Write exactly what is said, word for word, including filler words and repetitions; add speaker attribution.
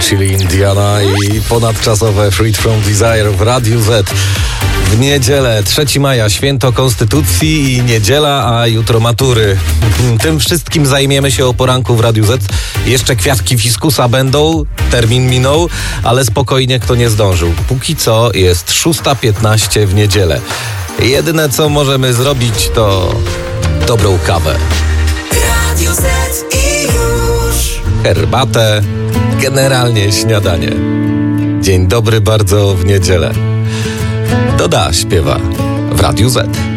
Speaker 1: czyli Indiana i ponadczasowe Freed from Desire w Radiu Z. W niedzielę, trzeciego maja, święto Konstytucji i niedziela, a jutro matury. Tym wszystkim zajmiemy się o poranku w Radiu Z. Jeszcze kwiatki fiskusa będą, termin minął, ale spokojnie, kto nie zdążył. Póki co jest szósta piętnaście w niedzielę. Jedyne, co możemy zrobić, to dobrą kawę.
Speaker 2: Radio Z i już.
Speaker 1: Herbatę, generalnie śniadanie. Dzień dobry bardzo w niedzielę. Doda śpiewa w Radiu Z.